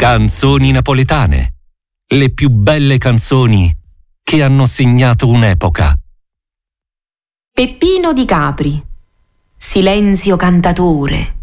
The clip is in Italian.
Canzoni napoletane. Le più belle canzoni che hanno segnato un'epoca. Peppino di Capri. Silenzio cantatore.